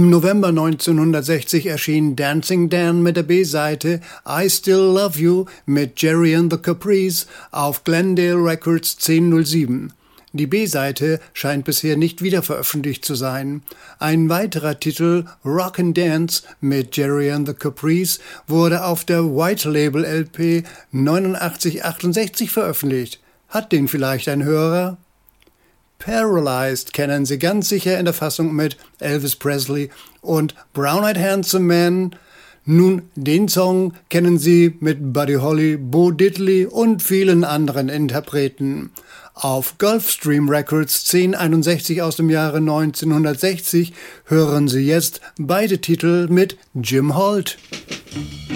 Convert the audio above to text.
Im November 1960 erschien Dancing Dan mit der B-Seite I Still Love You mit Jerry and the Caprice auf Glendale Records 1007. Die B-Seite scheint bisher nicht wiederveröffentlicht zu sein. Ein weiterer Titel, Rock and Dance mit Jerry and the Caprice, wurde auf der White Label LP 8968 veröffentlicht. Hat den vielleicht ein Hörer? Paralyzed kennen Sie ganz sicher in der Fassung mit Elvis Presley und Brown-Eyed Handsome Man. Nun, den Song kennen Sie mit Buddy Holly, Bo Diddley und vielen anderen Interpreten. Auf Gulfstream Records 1061 aus dem Jahre 1960 hören Sie jetzt beide Titel mit Jim Holt.